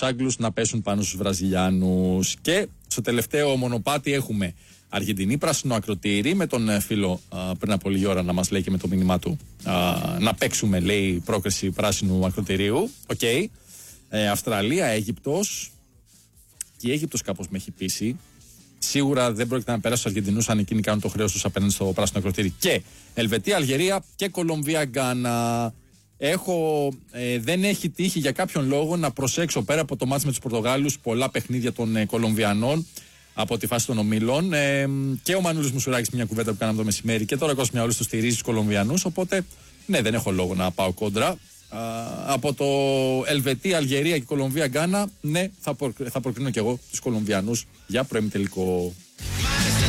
τους Άγγλους να πέσουν πάνω στους Βραζιλιάνους. Και στο τελευταίο μονοπάτι έχουμε Αργεντινή πράσινο ακροτήρι, με τον φίλο πριν από λίγη ώρα να μας λέει και με το μήνυμά του να παίξουμε, λέει, πρόκριση πράσινου ακροτηρίου. Οκ. Αυστραλία, Αίγυπτος. Και η Αίγυπτος κάπως με έχει πείσει. Σίγουρα δεν πρόκειται να περάσει στους Αργεντινούς αν εκείνοι κάνουν το χρέος τους απέναντι στο πράσινο ακροτήρι. Και Ελβετία, Αλγερία και Κολομβία, Γκάνα. Δεν έχει τύχει για κάποιον λόγο να προσέξω πέρα από το μάτς με τους Πορτογάλους πολλά παιχνίδια των Κολομβιανών από τη φάση των ομίλων. Και ο Μανούλης Μουσουράκης, μια κουβέντα που κάναμε το μεσημέρι, και τώρα ο Κώστας Μιαούλης το στηρίζει τους Κολομβιανούς. Οπότε, ναι, δεν έχω λόγο να πάω κόντρα. Από το Ελβετία, Αλγερία και Κολομβία, Γκάνα, ναι, θα προκρίνω και εγώ τους Κολομβιανούς για προημιτελικό.